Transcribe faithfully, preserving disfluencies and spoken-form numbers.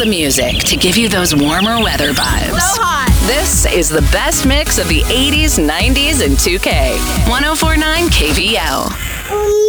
the music to give you those warmer weather vibes. So hot. This is the best mix of the eighties, nineties, and two K. one oh four point nine K V L.